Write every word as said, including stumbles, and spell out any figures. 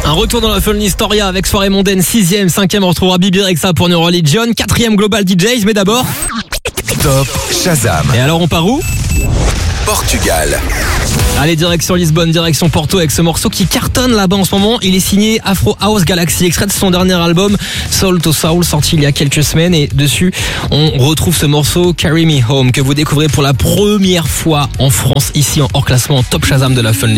Un retour dans la Fun Historia avec Soirée mondaine, sixième, cinquième, on retrouvera Bibi Rexha pour New Religion, quatrième Global D Js, mais d'abord Top Shazam. Et alors on part où? Portugal. Allez, direction Lisbonne, direction Porto avec ce morceau qui cartonne là-bas en ce moment. Il est signé Afro House Galaxy, extrait de son dernier album Soul to Soul, sorti il y a quelques semaines. Et dessus, on retrouve ce morceau Carry Me Home que vous découvrez pour la première fois en France, ici en hors classement Top Shazam de la Fun.